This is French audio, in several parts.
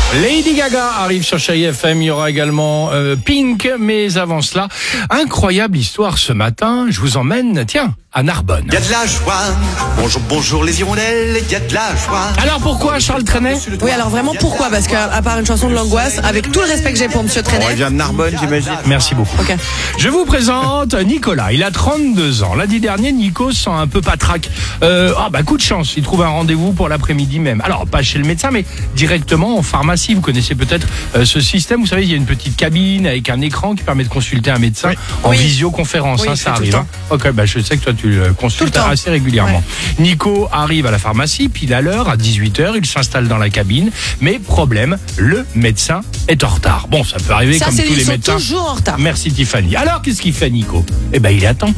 Lady Gaga arrive sur Chérie FM, il y aura également Pink, mais avant cela, incroyable histoire ce matin, je vous emmène, tiens, à Narbonne. Il y a de la joie, bonjour les hirondelles, il y a de la joie. Alors pourquoi Charles Trenet? Oui, alors vraiment pourquoi? Parce qu'à part une chanson de l'angoisse, avec tout le respect que j'ai pour Monsieur Trenet. On vient de Narbonne, j'imagine. Merci beaucoup. Ok. Je vous présente Nicolas, il a 32 ans. Lundi dernier, Nico se sent un peu patraque. Coup de chance, il trouve un rendez-vous pour l'après-midi même. Alors, pas chez le médecin, mais directement en pharmacie. Vous connaissez peut-être ce système, vous savez, il y a une petite cabine avec un écran qui permet de consulter un médecin en visioconférence, oui, ça tout arrive. le temps. Ok, je sais que toi tu le consultes assez régulièrement. Ouais. Nico arrive à la pharmacie, pile à l'heure, à 18h, il s'installe dans la cabine, mais problème, le médecin est en retard. Bon, ça peut arriver comme tous les médecins. Toujours en retard. Merci Tiffany. Alors, qu'est-ce qu'il fait Nico? Il attend.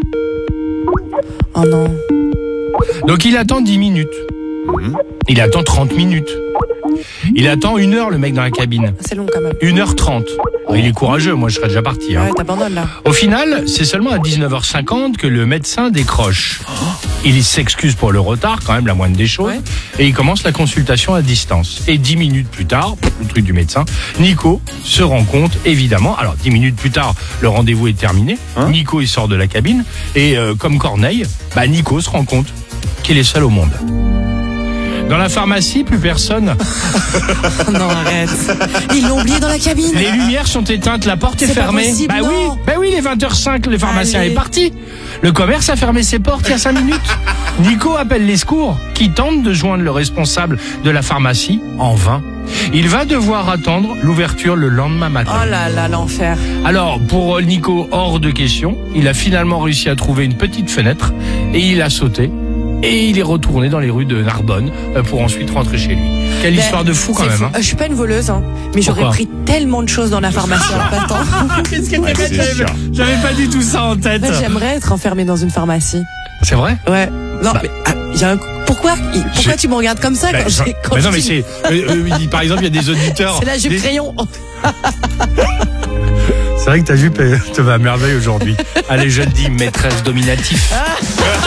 Oh non. Donc il attend 10 minutes. Il attend 30 minutes. Il attend 1 heure le mec dans la cabine. C'est long quand même. 1h30. Il est courageux, moi je serais déjà parti. Ouais, t'abandonnes là. Au final, c'est seulement à 19h50 que le médecin décroche. Il s'excuse pour le retard, quand même la moindre des choses, et il commence la consultation à distance. Et 10 minutes plus tard, le truc du médecin, Nico se rend compte, évidemment, alors 10 minutes plus tard, le rendez-vous est terminé, Nico il sort de la cabine, et comme Corneille, Nico se rend compte qu'il est seul au monde. Dans la pharmacie, plus personne. Non, arrête. Ils l'ont oublié dans la cabine. Les lumières sont éteintes, la porte est fermée. Pas possible, oui, les 20h05, le pharmacien est parti. Le commerce a fermé ses portes il y a 5 minutes. Nico appelle les secours, qui tentent de joindre le responsable de la pharmacie, en vain. Il va devoir attendre l'ouverture le lendemain matin. Oh là là, l'enfer. Alors, pour Nico, hors de question, il a finalement réussi à trouver une petite fenêtre et il a sauté. Et il est retourné dans les rues de Narbonne pour ensuite rentrer chez lui. Quelle histoire de fou quand même. Je suis pas une voleuse, mais j'aurais pris tellement de choses dans la pharmacie en passant. Qu'est-ce que j'avais pas du tout ça en tête. J'aimerais être enfermée dans une pharmacie. C'est vrai? Ouais. Non, mais pourquoi tu me regardes comme ça par exemple, il y a des auditeurs. C'est la jupe crayon. C'est vrai que ta jupe te va à merveille aujourd'hui. Allez, je te dis, maîtresse dominatif.